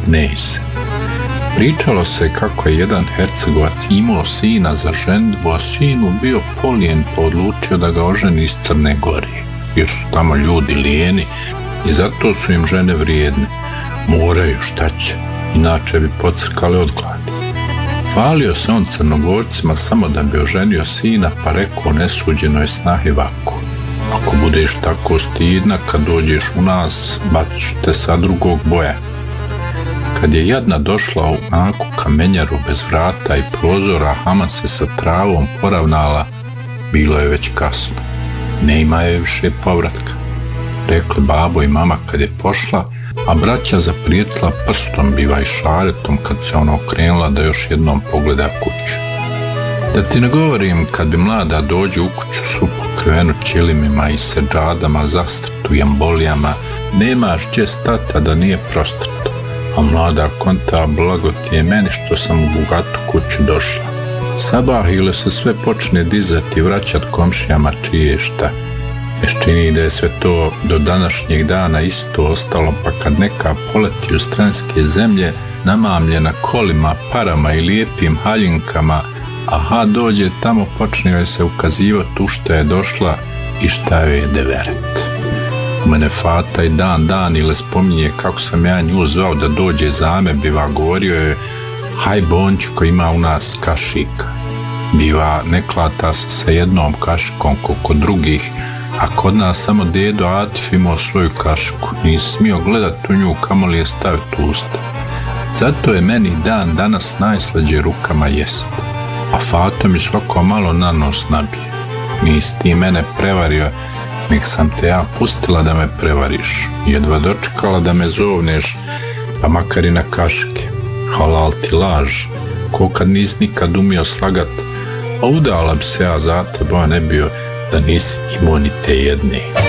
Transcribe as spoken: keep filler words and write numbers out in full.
Nejse. Pričalo se kako je jedan Hercegovac imao sina za ženidbu, a sinu bio polijen pa odlučio da ga oženi iz Crne Gore, jer su tamo ljudi lijeni i zato su im žene vrijedne. Moraju, šta će, inače bi pocrkali od gladi. Falio se on Crnogorcima samo da bi oženio sina, pa rekao nesuđenoj snahi ovako: ako budeš tako stidna, kad dođeš u nas, bacit ću te sa drugog boja. Kad je jadna došla u anku kamenjaru bez vrata i prozora, Haman se sa travom poravnala, bilo je već kasno. Ne ima je više povratka, rekli babo i mama kad je pošla, a braća zaprijetila prstom, biva i šaretom, kad se ona okrenula da još jednom pogleda kuću. Da ti ne govorim, kad bi mlada dođe u kuću svu pokrivenu ćilimima i seđadama, zastrtu jambolijama, nemaš gdje stata da nije prostrto, a mlada konta blago ti je meni što sam u bogatu kuću došla. Sabah ili se sve počne dizati i vraćat komšijama čije je šta. Meš čini da je sve to do današnjeg dana isto ostalo, pa kad neka poleti u stranske zemlje, namamljena kolima, parama i lijepim haljinkama, aha, dođe tamo, počne joj se ukazivati u šta je došla i šta joj je deveret. U mene fata i dan dan ili spominje kako sam ja nju zvao da dođe za me, biva govorio je: haj bonču koji ima u nas kašika. Biva ne klata se sa jednom kašikom koliko drugih, a kod nas samo dedo Atif imao svoju kašiku, nisi smio gledat u nju kamoli je staviti u usta. Zato je meni dan danas najslađe rukama jest, a Fato mi svako malo na nos nabije. Nisi ti mene prevario, nek sam te ja pustila da me prevariš, jedva dočekala da me zovneš, pa makar i na kašike. Halal ti laž, ko kad nisi nikad umio slagat, a udala bi se ja za tebe, a ne bio da nisi imao ni te jedne.